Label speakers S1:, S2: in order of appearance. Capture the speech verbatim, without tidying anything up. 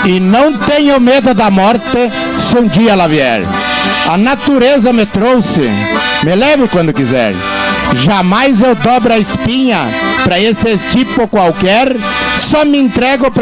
S1: E não tenho medo da morte se um dia ela vier. A natureza me trouxe, me leve quando quiser. Jamais eu dobro a espinha pra esse tipo qualquer, só me entrego pra